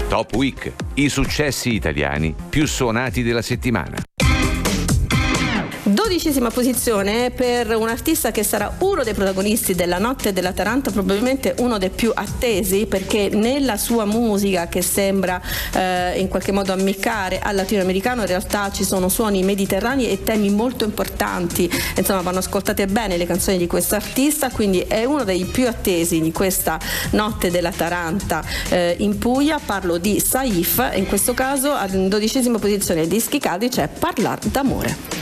Top Week, i successi italiani più suonati della settimana. 12ª posizione per un artista che sarà uno dei protagonisti della Notte della Taranta, probabilmente uno dei più attesi, perché nella sua musica, che sembra in qualche modo ammiccare al latinoamericano, in realtà ci sono suoni mediterranei e temi molto importanti. Insomma, vanno ascoltate bene le canzoni di questo artista, quindi è uno dei più attesi di questa Notte della Taranta in Puglia. Parlo di Saif, e in questo caso in 12ª posizione dischi caldi c'è Parlar d'amore.